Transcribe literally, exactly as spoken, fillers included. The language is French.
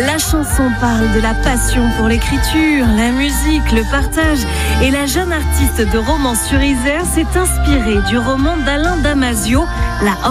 La chanson parle de la passion pour l'écriture, la musique, le partage. Et la jeune artiste de Romans-sur-Isère s'est inspirée du roman d'Alain Damasio, La